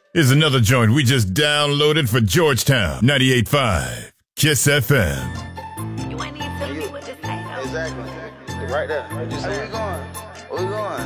Here's another joint we just downloaded for Georgetown 98.5 Kiss FM. You ain't even telling me what this ain't. Exactly. Right there. Just where we going? Where we going?